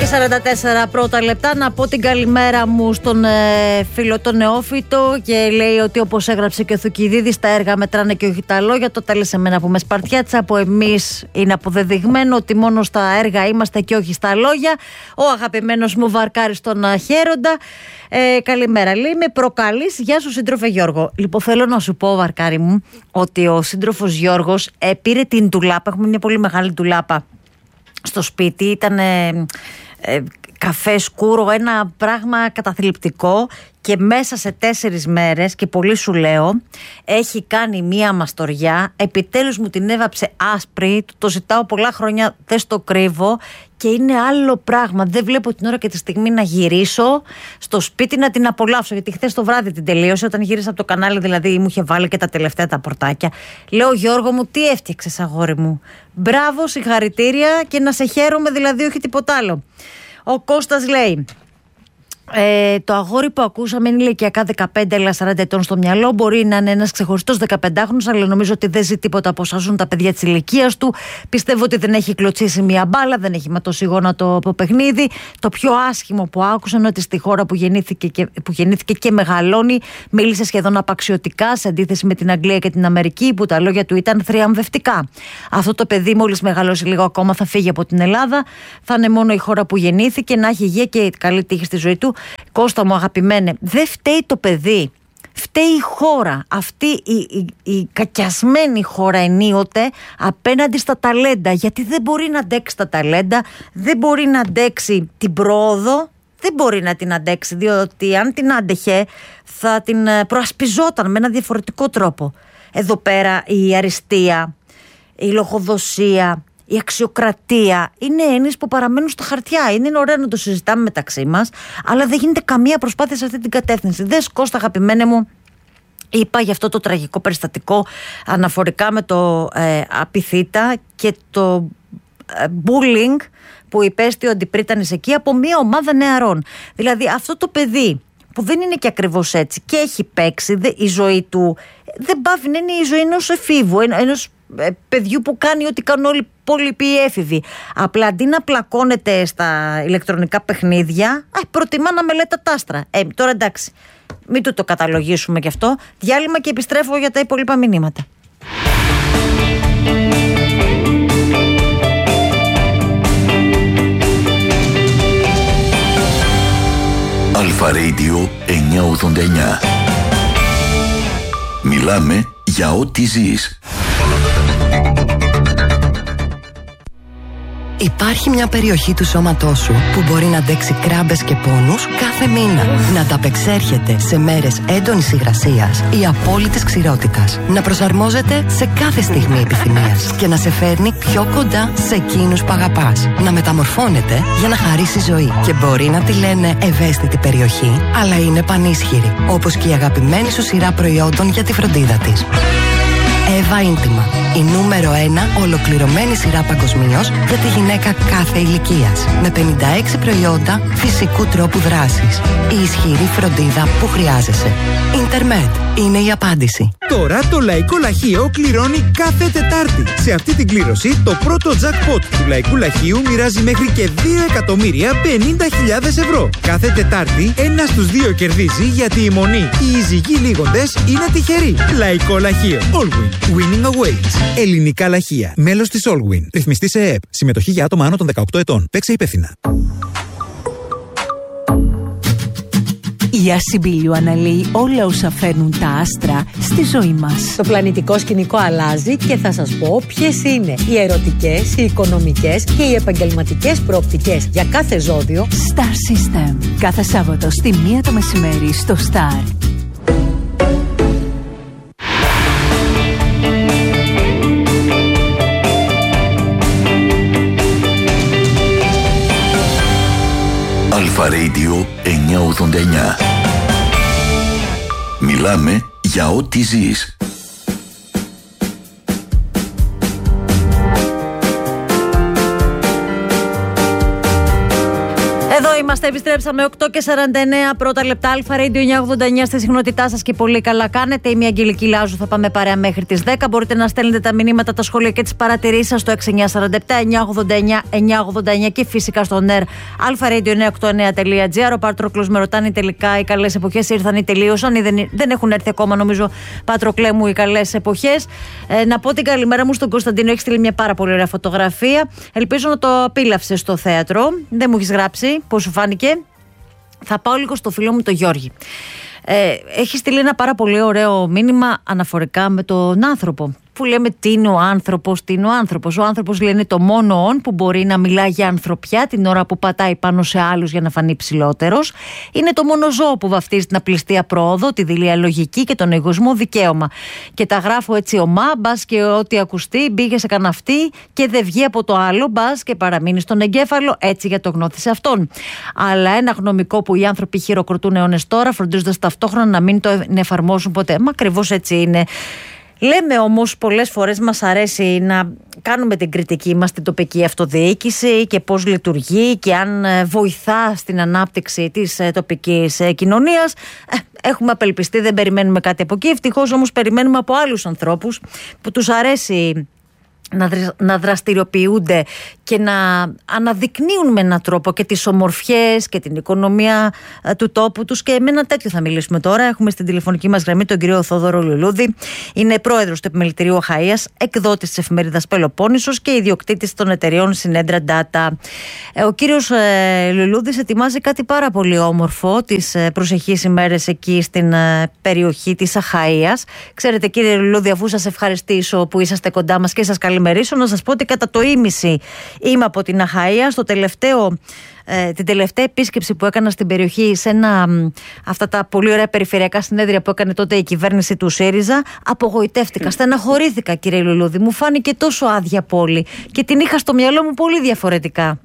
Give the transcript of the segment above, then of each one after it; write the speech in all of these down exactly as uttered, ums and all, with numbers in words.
σαράντα τέσσερα πρώτα λεπτά. Να πω την καλημέρα μου στον ε, φίλο τον Νεόφυτο και λέει ότι όπως έγραψε και ο Θουκυδίδης, τα έργα μετράνε και όχι τα λόγια. Το τα λες εμένα που με σπαρτιάτσα. Από εμείς είναι αποδεδειγμένο ότι μόνο στα έργα είμαστε και όχι στα λόγια. Ο αγαπημένος μου Βαρκάρης τον Χέροντα. Ε, καλημέρα, λέει, με προκαλείς. Γεια σου, σύντροφε Γιώργο. Λοιπόν, θέλω να σου πω, Βαρκάρη μου, ότι ο σύντροφος Γιώργος ε, πήρε την τουλάπα. Έχουμε μια πολύ μεγάλη τουλάπα στο σπίτι. Ήταν ε, ε, καφέ σκούρο, ένα πράγμα καταθλιπτικό, και μέσα σε τέσσερις μέρες, και πολύ σου λέω, έχει κάνει μία μαστοριά. Επιτέλους μου την έβαψε άσπρη. Το ζητάω πολλά χρόνια, δεν στο κρύβω, και είναι άλλο πράγμα. Δεν βλέπω την ώρα και τη στιγμή να γυρίσω στο σπίτι να την απολαύσω, γιατί χθες το βράδυ την τελείωσε. Όταν γύρισα από το κανάλι, δηλαδή, μου είχε βάλει και τα τελευταία τα πορτάκια. Λέω, Γιώργο μου, τι έφτιαξες, αγόρι μου. Μπράβο, συγχαρητήρια, και να σε χαίρομαι, δηλαδή, όχι τίποτα άλλο. Ο Κώστας λέει: Ε, το αγόρι που ακούσαμε είναι ηλικιακά δεκαπέντε αλλά σαράντα ετών στο μυαλό. Μπορεί να είναι ένας ξεχωριστός δεκαπεντάχρονος, αλλά νομίζω ότι δεν ζει τίποτα από όσα ζουν τα παιδιά της ηλικίας του. Πιστεύω ότι δεν έχει κλωτσίσει μία μπάλα, δεν έχει ματώσει γόνατο από παιχνίδι. Το πιο άσχημο που άκουσα είναι ότι στη χώρα που γεννήθηκε και, που γεννήθηκε και μεγαλώνει, μίλησε σχεδόν απαξιωτικά, σε αντίθεση με την Αγγλία και την Αμερική, που τα λόγια του ήταν θριαμβευτικά. Αυτό το παιδί, μόλις μεγαλώσει λίγο ακόμα, θα φύγει από την Ελλάδα. Θα είναι μόνο η χώρα που γεννήθηκε, να έχει υγεία και καλή τύχη στη ζωή του. Κώστα μου αγαπημένε, δεν φταίει το παιδί, φταίει η χώρα. Αυτή η, η, η κακιασμένη χώρα ενίοτε απέναντι στα ταλέντα, γιατί δεν μπορεί να αντέξει τα ταλέντα, δεν μπορεί να αντέξει την πρόοδο, δεν μπορεί να την αντέξει, διότι αν την άντεχε θα την προασπιζόταν με ένα διαφορετικό τρόπο. Εδώ πέρα η αριστεία, η λογοδοσία, η αξιοκρατία είναι έννοιες που παραμένουν στα χαρτιά. Είναι ωραίο να το συζητάμε μεταξύ μας, αλλά δεν γίνεται καμία προσπάθεια σε αυτή την κατεύθυνση. Δες, Κώστα, αγαπημένε μου, είπα για αυτό το τραγικό περιστατικό αναφορικά με το ε, Απιθύτα και το ε, bullying που υπέστη ο Αντιπρίτανης εκεί από μια ομάδα νεαρών. Δηλαδή αυτό το παιδί που δεν είναι και ακριβώς έτσι και έχει παίξει, δε, η ζωή του δεν πάβει να είναι η ζωή ενός εφήβου, ενός παιδιού που κάνει ό,τι κάνουν όλοι οι υπόλοιποι έφηβοι. Απλά αντί να πλακώνεται στα ηλεκτρονικά παιχνίδια, α, προτιμά να μελέτα τα άστρα. Ε, τώρα εντάξει, μην του το καταλογίσουμε κι αυτό. Διάλειμμα και επιστρέφω για τα υπόλοιπα μηνύματα. Αλφα Radio εννιακόσια ογδόντα εννιά. Μιλάμε για ό,τι ζεις. Υπάρχει μια περιοχή του σώματός σου που μπορεί να αντέξει κράμπες και πόνους κάθε μήνα. Να τα απεξέρχεται σε μέρες έντονης υγρασίας ή απόλυτης ξηρότητας. Να προσαρμόζεται σε κάθε στιγμή επιθυμίας και να σε φέρνει πιο κοντά σε εκείνους που αγαπάς. Να μεταμορφώνεται για να χαρίσει ζωή. Και μπορεί να τη λένε ευαίσθητη περιοχή, αλλά είναι πανίσχυρη. Όπως και η αγαπημένη σου σειρά προϊόντων για τη φροντίδα της. Εύα Ίντιμα, η νούμερο ένα ολοκληρωμένη σειρά παγκοσμίως για τη γυναίκα κάθε ηλικίας. Με πενήντα έξι προϊόντα φυσικού τρόπου δράσης. Η ισχυρή φροντίδα που χρειάζεσαι. Ιντερμετ είναι η απάντηση. Τώρα το Λαϊκό Λαχείο κληρώνει κάθε Τετάρτη. Σε αυτή την κλήρωση το πρώτο jackpot του Λαϊκού Λαχείου μοιράζει μέχρι και δύο εκατομμύρια πενήντα χιλιάδες ευρώ. Κάθε Τετάρτη ένα στους δύο κερδίζει, γιατί η μονή, οι ζυγοί λίγοντες είναι τυχεροί. Λαϊκό Λαχείο. Allwin. Winning awaits. Ελληνικά Λαχεία. Μέλος της Allwin. Ρυθμιστή σε ΕΕΠ. Συμμετοχή για άτομα άνω των δεκαοκτώ ετών. Παίξε υπεύθυνα. Η Ασυμπίλιο αναλύει όλα όσα φέρνουν τα άστρα στη ζωή μας. Το πλανητικό σκηνικό αλλάζει και θα σας πω ποιες είναι οι ερωτικές, οι οικονομικές και οι επαγγελματικές προοπτικές για κάθε ζώδιο. Star System. Κάθε Σάββατο στη μία το μεσημέρι στο Star. Αλφα Radio εννιακόσια ογδόντα εννιά. Μιλάμε για ό,τι ζεις. Εδώ Είμαστε, επιστρέψαμε οκτώ και σαράντα εννέα πρώτα λεπτά. Αλφα Radio εννιακόσια ογδόντα εννέα στη συχνότητά σας και πολύ καλά κάνετε. Είμαι η Αγγελική Λάζου, θα πάμε παρέα μέχρι τις δέκα. Μπορείτε να στέλνετε τα μηνύματα, τα σχόλια και τις παρατηρήσεις σας στο έξι εννιά τέσσερα επτά εννιακόσια ογδόντα εννέα εννιακόσια ογδόντα εννέα και φυσικά στο νερ αλφα radio εννιακόσια ογδόντα εννέα τελεία τζι άρ. Ο Πάτροκλος με ρωτάνε τελικά οι καλές εποχές ήρθαν ή τελείωσαν ή δεν, δεν έχουν έρθει ακόμα, νομίζω, Πάτροκλέ μου, οι καλές εποχές. Ε, να πω την καλημέρα μου στον Κωνσταντίνο, έχει στείλει μια πάρα πολύ ωραία φωτογραφία. Ελπίζω να το απίλαυσε στο θέατρο. Δεν μου έχει γράψει πώς σου φάνηκε. Θα πάω λίγο στο φίλο μου τον Γιώργη. Ε, έχει στείλει ένα πάρα πολύ ωραίο μήνυμα αναφορικά με τον άνθρωπο. Που λέμε τι είναι ο άνθρωπος, τι είναι ο άνθρωπος. Ο άνθρωπος, λένε, το μόνο όν που μπορεί να μιλάει για ανθρωπιά την ώρα που πατάει πάνω σε άλλους για να φανεί ψηλότερος. Είναι το μόνο ζώο που βαφτίζει την απληστία πρόοδο, τη δειλία λογική και τον εγωισμό δικαίωμα. Και τα γράφω έτσι ομά, μπας και ό,τι ακουστεί μπήκε σε καναυτή και δεν βγει από το άλλο, μπας και παραμείνει στον εγκέφαλο, έτσι για το γνώθι σε αυτόν. Αλλά ένα γνωμικό που οι άνθρωποι χειροκροτούν αιώνες τώρα, φροντίζοντας ταυτόχρονα να μην το εφαρμόσουν ποτέ. Μα ακριβώς έτσι είναι. Λέμε όμως πολλές φορές μας αρέσει να κάνουμε την κριτική μας στην τοπική αυτοδιοίκηση και πώς λειτουργεί και αν βοηθά στην ανάπτυξη της τοπικής κοινωνίας. Έχουμε απελπιστεί, δεν περιμένουμε κάτι από εκεί. Ευτυχώς όμως περιμένουμε από άλλους ανθρώπους που τους αρέσει να δραστηριοποιούνται και να αναδεικνύουν με έναν τρόπο και τις ομορφιές και την οικονομία του τόπου τους, και με ένα τέτοιο θα μιλήσουμε τώρα. Έχουμε στην τηλεφωνική μας γραμμή τον κύριο Θόδωρο Λουλούδη. Είναι πρόεδρος του Επιμελητηρίου Αχαΐας, εκδότης της εφημερίδας Πελοπόννησος και ιδιοκτήτης των εταιριών Συνέντρα Data. Ο κύριος Λουλούδης ετοιμάζει κάτι πάρα πολύ όμορφο τις προσεχείς ημέρες εκεί στην περιοχή της Αχαΐας. Ξέρετε, κύριε Λουλούδη, αφού σας ευχαριστήσω που είσαστε κοντά μας και σας καλημερίσω, να σας πω ότι κατά το ίμιση είμαι από την Αχαΐα. Στο τελευταίο, ε, την τελευταία επίσκεψη που έκανα στην περιοχή, σε ένα αυτά τα πολύ ωραία περιφερειακά συνέδρια που έκανε τότε η κυβέρνηση του ΣΥΡΙΖΑ, απογοητεύτηκα, στεναχωρήθηκα, κύριε Λουλούδη. Μου φάνηκε τόσο άδεια πόλη και την είχα στο μυαλό μου πολύ διαφορετικά.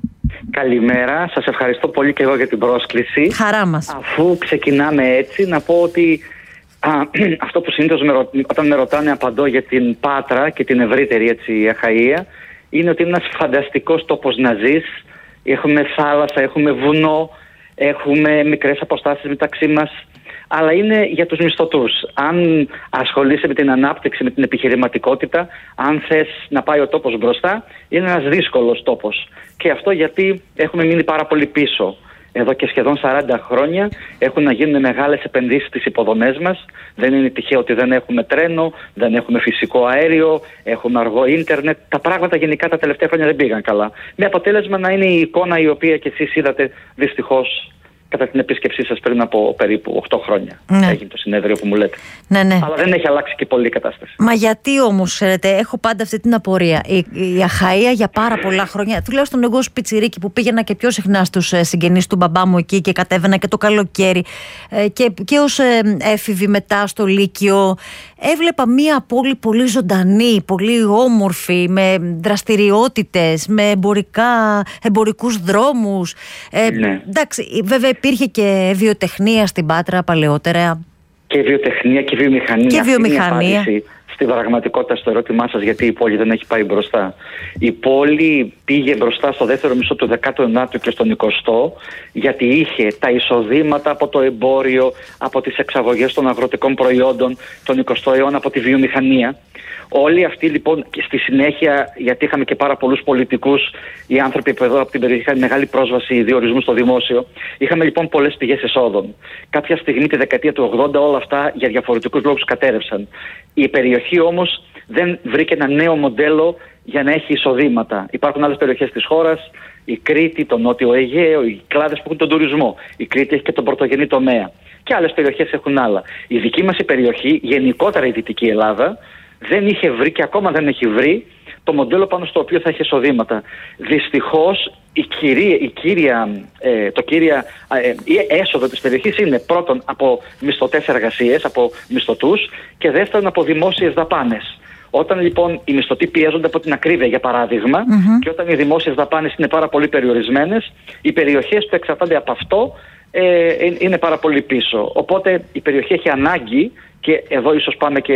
Καλημέρα, σας ευχαριστώ πολύ και εγώ για την πρόσκληση. Χαρά μας. Αφού ξεκινάμε έτσι, να πω ότι Α, αυτό που συνήθως με ρω... όταν με ρωτάνε απαντώ για την Πάτρα και την ευρύτερη έτσι Αχαΐα, είναι ότι είναι ένας φανταστικός τόπος να ζεις. Έχουμε θάλασσα, έχουμε βουνό, έχουμε μικρές αποστάσεις μεταξύ μας, αλλά είναι για τους μισθωτούς. Αν ασχολείσαι με την ανάπτυξη, με την επιχειρηματικότητα, αν θες να πάει ο τόπος μπροστά, είναι ένας δύσκολος τόπος. Και αυτό γιατί έχουμε μείνει πάρα πολύ πίσω. Εδώ και σχεδόν σαράντα χρόνια έχουν να γίνουν μεγάλες επενδύσεις στις υποδομές μας. Δεν είναι τυχαίο ότι δεν έχουμε τρένο, δεν έχουμε φυσικό αέριο, έχουμε αργό ίντερνετ. Τα πράγματα γενικά τα τελευταία χρόνια δεν πήγαν καλά. Με αποτέλεσμα να είναι η εικόνα η οποία και εσείς είδατε δυστυχώς κατά την επίσκεψή σας πριν από περίπου οκτώ χρόνια. Ναι. Έγινε το συνέδριο που μου λέτε. Ναι, ναι. Αλλά δεν έχει αλλάξει και πολύ η κατάσταση. Μα γιατί όμως, ξέρετε, έχω πάντα αυτή την απορία. Η, η Αχαΐα για πάρα πολλά χρόνια, τουλάχιστον εγώ ως πιτσιρίκι που πήγαινα και πιο συχνά στους συγγενείς του μπαμπά μου εκεί και κατέβαινα και το καλοκαίρι και, και ως έφηβη μετά στο Λύκειο, έβλεπα μία πόλη πολύ ζωντανή, πολύ όμορφη, με δραστηριότητες, με εμπορικά, εμπορικούς δρόμους. Ε, ναι. Εντάξει, βέβαια υπήρχε και βιοτεχνία στην Πάτρα παλαιότερα. Και βιοτεχνία και βιομηχανία. Και βιομηχανία. Στην πραγματικότητα, στο ερώτημά σας, γιατί η πόλη δεν έχει πάει μπροστά. Η πόλη πήγε μπροστά στο δεύτερο μισό του δέκατου ενάτου και στον εικοστό, γιατί είχε τα εισοδήματα από το εμπόριο, από τις εξαγωγές των αγροτικών προϊόντων, τον εικοστό αιώνα από τη βιομηχανία. Όλοι αυτοί λοιπόν και στη συνέχεια, γιατί είχαμε και πάρα πολλούς πολιτικούς, οι άνθρωποι που εδώ από την περιοχή είχαν μεγάλη πρόσβαση διορισμού στο δημόσιο, είχαμε λοιπόν πολλές πηγές εσόδων. Κάποια στιγμή τη δεκαετία του ογδόντα όλα αυτά για διαφορετικούς λόγους κατέρευσαν. Η περιοχή όμως δεν βρήκε ένα νέο μοντέλο για να έχει εισοδήματα. Υπάρχουν άλλες περιοχές της χώρας, η Κρήτη, το Νότιο Αιγαίο, οι κλάδες που έχουν τον τουρισμό. Η Κρήτη έχει και τον πρωτογενή τομέα. Και άλλες περιοχές έχουν άλλα. Η δική μας η περιοχή, γενικότερα η Δυτική Ελλάδα, δεν είχε βρει και ακόμα δεν έχει βρει το μοντέλο πάνω στο οποίο θα έχει εισοδήματα. Δυστυχώς η κυρία, η κύρια, ε, το κύρια ε, η έσοδο της περιοχής είναι πρώτον από μισθωτές εργασίες, από μισθωτούς, και δεύτερον από δημόσιες δαπάνες. Όταν λοιπόν οι μισθωτοί πιέζονται από την ακρίβεια, για παράδειγμα, mm-hmm. και όταν οι δημόσιες δαπάνες είναι πάρα πολύ περιορισμένες, οι περιοχές που εξαρτάται από αυτό ε, είναι πάρα πολύ πίσω. Οπότε η περιοχή έχει ανάγκη, και εδώ ίσως πάμε και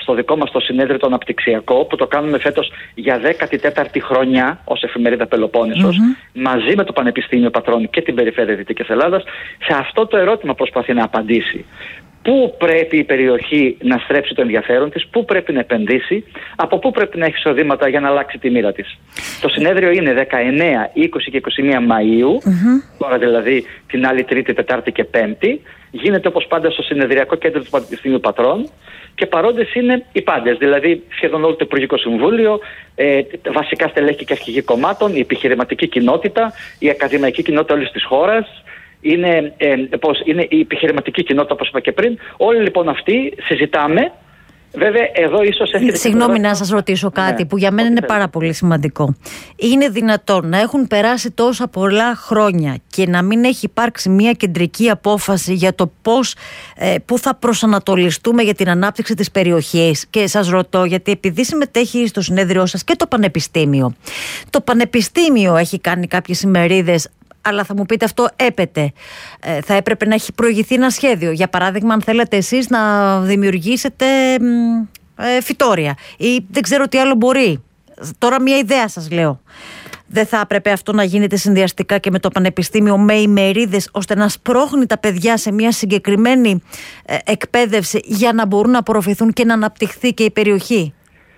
στο δικό μας το συνέδριο το αναπτυξιακό, που το κάνουμε φέτος για δέκατη τέταρτη χρονιά ως εφημερίδα Πελοπόννησος, mm-hmm. μαζί με το Πανεπιστήμιο Πατρών και την Περιφέρεια Δυτικής Ελλάδας, σε αυτό το ερώτημα προσπαθεί να απαντήσει. Πού πρέπει η περιοχή να στρέψει το ενδιαφέρον της, πού πρέπει να επενδύσει, από πού πρέπει να έχει εισοδήματα για να αλλάξει τη μοίρα της. Το συνέδριο είναι δεκαεννέα, είκοσι και είκοσι μία Μαΐου, mm-hmm. τώρα δηλαδή την άλλη Τρίτη, Τετάρτη και Πέμπτη. Γίνεται όπως πάντα στο συνεδριακό κέντρο του Πανεπιστημίου Πατρών και παρόντες είναι οι πάντες, δηλαδή σχεδόν όλο το Υπουργικό Συμβούλιο, ε, βασικά στελέχη και αρχηγοί κομμάτων, η επιχειρηματική κοινότητα, η ακαδημαϊκή κοινότητα όλης της χώρας. Είναι, ε, πώς, είναι η επιχειρηματική κοινότητα, όπως είπα και πριν. Όλοι λοιπόν αυτοί συζητάμε. Βέβαια, εδώ ίσως έχετε. Συγγνώμη να σας ρωτήσω κάτι, ναι, που για μένα είναι θέλει. πάρα πολύ σημαντικό. Είναι δυνατόν να έχουν περάσει τόσα πολλά χρόνια και να μην έχει υπάρξει μια κεντρική απόφαση για το πώς, ε, πού θα προσανατολιστούμε για την ανάπτυξη της περιοχής? Και σας ρωτώ, γιατί επειδή συμμετέχει στο συνέδριό σας και το Πανεπιστήμιο, το Πανεπιστήμιο έχει κάνει κάποιες ημερίδες. Αλλά θα μου πείτε, αυτό έπεται. Ε, θα έπρεπε να έχει προηγηθεί ένα σχέδιο. Για παράδειγμα, αν θέλετε εσείς να δημιουργήσετε ε, φυτόρια ή δεν ξέρω τι άλλο μπορεί. Τώρα μια ιδέα σας λέω. Δεν θα έπρεπε αυτό να γίνεται συνδυαστικά και με το Πανεπιστήμιο, με ημερίδες, ώστε να σπρώχνει τα παιδιά σε μια συγκεκριμένη ε, εκπαίδευση για να μπορούν να απορροφηθούν και να αναπτυχθεί και η περιοχή?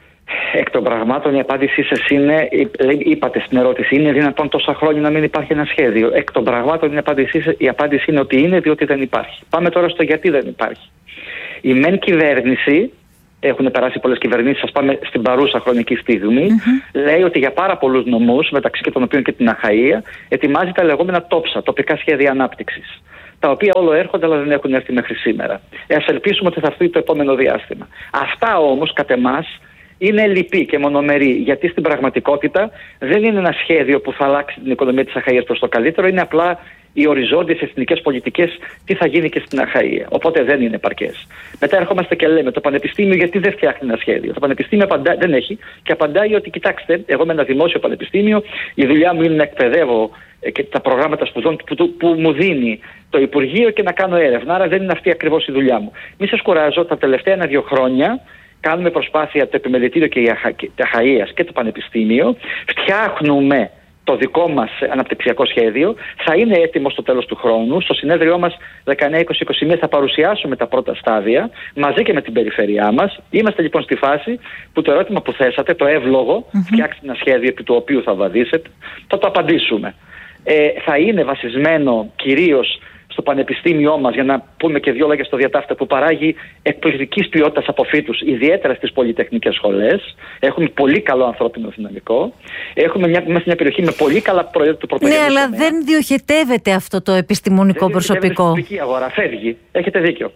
Εκ των πραγμάτων η απάντησή σας είναι, είπατε στην ερώτηση, είναι δυνατόν τόσα χρόνια να μην υπάρχει ένα σχέδιο? Εκ των πραγμάτων η απάντηση, η απάντηση είναι ότι είναι, διότι δεν υπάρχει. Πάμε τώρα στο γιατί δεν υπάρχει. Η μεν κυβέρνηση, έχουν περάσει πολλές κυβερνήσεις, ας πάμε στην παρούσα χρονική στιγμή, mm-hmm. λέει ότι για πάρα πολλούς νομούς, μεταξύ και των οποίων και την Αχαΐα, ετοιμάζει τα λεγόμενα τόψα, τοπικά σχέδια ανάπτυξης, τα οποία όλο έρχονται αλλά δεν έχουν έρθει μέχρι σήμερα. Ε, ας ελπίσουμε ότι θα έρθει το επόμενο διάστημα. Αυτά όμως, κατ' εμάς, είναι λυπή και μονομερή, γιατί στην πραγματικότητα δεν είναι ένα σχέδιο που θα αλλάξει την οικονομία της Αχαΐας προς το καλύτερο, είναι απλά οι οριζόντιες εθνικές πολιτικές, τι θα γίνει και στην Αχαΐα. Οπότε δεν είναι επαρκές. Μετά ερχόμαστε και λέμε το Πανεπιστήμιο γιατί δεν φτιάχνει ένα σχέδιο. Το Πανεπιστήμιο απαντά, δεν έχει και απαντάει ότι κοιτάξτε, εγώ με ένα δημόσιο πανεπιστήμιο, η δουλειά μου είναι να εκπαιδεύω και τα προγράμματα σπουδών που, που, που μου δίνει το Υπουργείο και να κάνω έρευνα. Άρα δεν είναι αυτή ακριβώς η δουλειά μου. Μη σας κουράζω, τα τελευταία ένα-δύο χρόνια κάνουμε προσπάθεια το Επιμελητήριο και η Αχαΐας και το Πανεπιστήμιο, φτιάχνουμε το δικό μας αναπτυξιακό σχέδιο, θα είναι έτοιμο στο τέλος του χρόνου. Στο συνέδριό μας δεκαεννέα είκοσι είκοσι μία θα παρουσιάσουμε τα πρώτα στάδια μαζί και με την περιφέρειά μας. Είμαστε λοιπόν στη φάση που το ερώτημα που θέσατε, το εύλογο, mm-hmm. φτιάξτε ένα σχέδιο επί του οποίου θα βαδίσετε, θα το απαντήσουμε. Ε, θα είναι βασισμένο κυρίως στο πανεπιστήμιό μας, για να πούμε και δύο λόγια στο διατάφτα, που παράγει εκπληκτικής ποιότητας αποφύτους, ιδιαίτερα στις πολυτεχνικές σχολές. Έχουμε πολύ καλό ανθρώπινο δυναμικό. Έχουμε μια, μέσα μια περιοχή με πολύ καλά προϊόντα του πρωτογενού. Ναι, αλλά τομέα. Δεν διοχετεύεται αυτό το επιστημονικό δεν προσωπικό. Στην τοπική αγορά φεύγει. Έχετε δίκιο.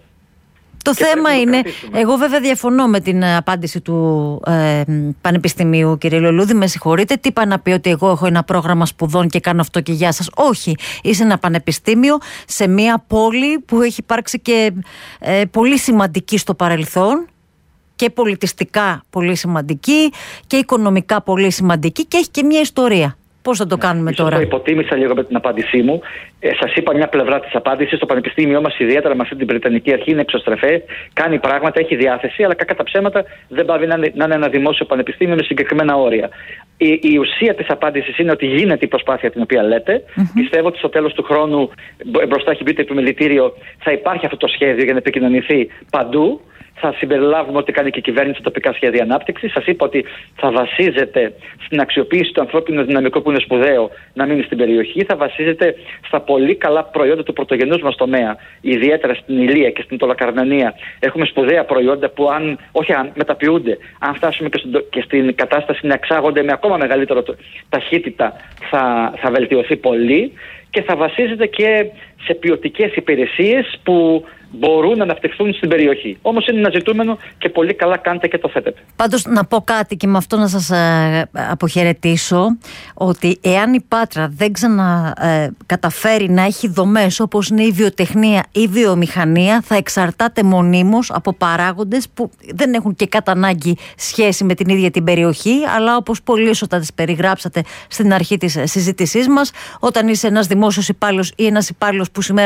Το και θέμα είναι, εγώ βέβαια διαφωνώ με την απάντηση του ε, Πανεπιστημίου, κύριε Λολούδη, με συγχωρείτε. Τι είπα να πει ότι εγώ έχω ένα πρόγραμμα σπουδών και κάνω αυτό και γεια σας? Όχι, είσαι ένα πανεπιστήμιο σε μια πόλη που έχει υπάρξει και ε, πολύ σημαντική στο παρελθόν, και πολιτιστικά πολύ σημαντική και οικονομικά πολύ σημαντική, και έχει και μια ιστορία. Πώς θα το κάνουμε Ίσως τώρα? Το υποτίμησα λίγο με την απάντησή μου. Ε, σας είπα μια πλευρά της απάντησης. Το Πανεπιστήμιό μας, ιδιαίτερα με αυτή την Βρετανική αρχή, είναι εξωστρεφέ, κάνει πράγματα, έχει διάθεση, αλλά κακά τα ψέματα δεν πάει να, να είναι ένα δημόσιο πανεπιστήμιο με συγκεκριμένα όρια. Η, η ουσία της απάντησης είναι ότι γίνεται η προσπάθεια την οποία λέτε. Mm-hmm. Πιστεύω ότι στο τέλος του χρόνου, μπροστά έχει μπει το Επιμελητήριο, θα υπάρχει αυτό το σχέδιο για να επικοινωνηθεί παντού. Θα συμπεριλάβουμε ό,τι κάνει και η κυβέρνηση, τοπικά σχέδια ανάπτυξης. Σας είπα ότι θα βασίζεται στην αξιοποίηση του ανθρώπινου δυναμικού που είναι σπουδαίο να μείνει στην περιοχή. Θα βασίζεται στα πολύ καλά προϊόντα του πρωτογενούς μας τομέα, ιδιαίτερα στην Ηλία και στην Τολοκαρνανία. Έχουμε σπουδαία προϊόντα που, αν, όχι αν μεταποιούνται, αν φτάσουμε και στην, και στην κατάσταση να εξάγονται με ακόμα μεγαλύτερο ταχύτητα, θα, θα βελτιωθεί πολύ. Και θα βασίζεται και σε ποιοτικές υπηρεσίες που μπορούν να αναπτυχθούν στην περιοχή. Όμως είναι ένα ζητούμενο και πολύ καλά κάνετε και το θέτετε. Πάντως να πω κάτι και με αυτό να σας ε, αποχαιρετήσω, ότι εάν η Πάτρα δεν ξανακαταφέρει ε, να έχει δομές όπως είναι η βιοτεχνία ή η βιομηχανία, θα εξαρτάται μονίμως από παράγοντες που δεν έχουν και κατά ανάγκη σχέση με την ίδια την περιοχή, αλλά όπως πολύ σωστά τις περιγράψατε στην αρχή της συζήτησής μας, όταν είσαι ένας δημόσιος υπάλληλος ή ένας υπάλληλος που σήμερα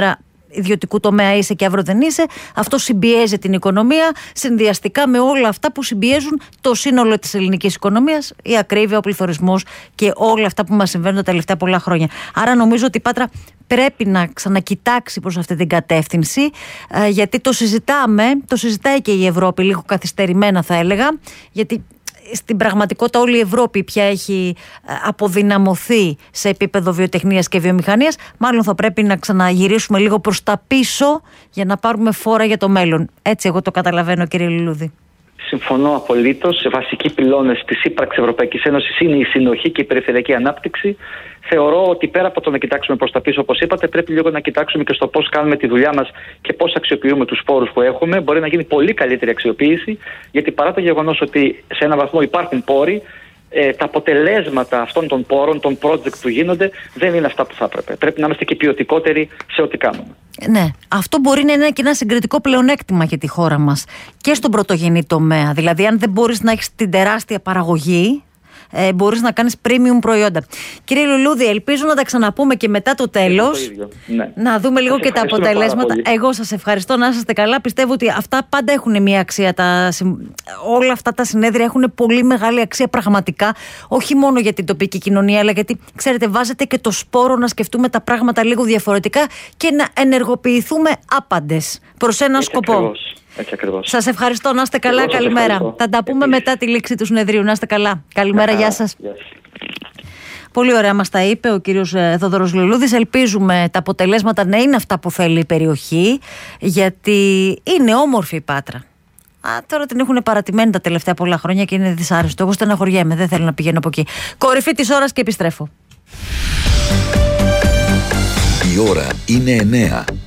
ιδιωτικού τομέα είσαι και αύριο δεν είσαι. Αυτό συμπιέζει την οικονομία, συνδυαστικά με όλα αυτά που συμπιέζουν το σύνολο της ελληνικής οικονομίας, η ακρίβεια, ο πληθωρισμός και όλα αυτά που μας συμβαίνουν τα τελευταία πολλά χρόνια. Άρα νομίζω ότι η Πάτρα πρέπει να ξανακοιτάξει προς αυτή την κατεύθυνση, γιατί το συζητάμε, το συζητάει και η Ευρώπη, λίγο καθυστερημένα θα έλεγα, γιατί στην πραγματικότητα όλη η Ευρώπη πια έχει αποδυναμωθεί σε επίπεδο βιοτεχνίας και βιομηχανίας. Μάλλον θα πρέπει να ξαναγυρίσουμε λίγο προς τα πίσω για να πάρουμε φόρα για το μέλλον. Έτσι εγώ το καταλαβαίνω, κύριε Λουλούδη. Συμφωνώ απολύτως. Οι βασικοί πυλώνες της ύπαρξης Ευρωπαϊκής Ένωσης είναι η συνοχή και η περιφερειακή ανάπτυξη. Θεωρώ ότι πέρα από το να κοιτάξουμε προς τα πίσω, όπως είπατε, πρέπει λίγο να κοιτάξουμε και στο πώς κάνουμε τη δουλειά μας και πώς αξιοποιούμε τους πόρους που έχουμε. Μπορεί να γίνει πολύ καλύτερη αξιοποίηση, γιατί παρά το γεγονός ότι σε έναν βαθμό υπάρχουν πόροι, ε, τα αποτελέσματα αυτών των πόρων, των project που γίνονται, δεν είναι αυτά που θα έπρεπε. Πρέπει να είμαστε και ποιοτικότεροι σε ό,τι κάνουμε. Ναι, αυτό μπορεί να είναι και ένα συγκριτικό πλεονέκτημα για τη χώρα μας και στον πρωτογενή τομέα. Δηλαδή, αν δεν μπορείς να έχεις την τεράστια παραγωγή, ε, μπορείς να κάνεις premium προϊόντα. Κύριε Λουλούδη, ελπίζω να τα ξαναπούμε και μετά το τέλος. Το ναι. Να δούμε λίγο και τα αποτελέσματα. Εγώ σας ευχαριστώ, να είσαστε καλά. Πιστεύω ότι αυτά πάντα έχουν μια αξία. Τα, όλα αυτά τα συνέδρια έχουν πολύ μεγάλη αξία πραγματικά. Όχι μόνο για την τοπική κοινωνία, αλλά γιατί, ξέρετε, βάζετε και το σπόρο να σκεφτούμε τα πράγματα λίγο διαφορετικά και να ενεργοποιηθούμε άπαντες προς έναν Έτσι σκοπό. Ακριβώς. Έτσι ακριβώς. Σας ευχαριστώ, να είστε καλά, καλημέρα. Θα τα πούμε Επίσης. μετά τη λήξη του συνεδρίου. Να είστε καλά. Καλημέρα, γεια σας. Γεια σας. Πολύ ωραία μας τα είπε ο κύριος Θόδωρος Λουλούδης. Ελπίζουμε τα αποτελέσματα να είναι αυτά που θέλει η περιοχή, γιατί είναι όμορφη η Πάτρα. Α, τώρα την έχουν παρατημένη τα τελευταία πολλά χρόνια και είναι δυσάρεστο. Εγώ στεναχωριέμαι, δεν θέλω να πηγαίνω από εκεί. Κορυφή της ώρας και επιστρέφω. Η ώρα είναι εννέα.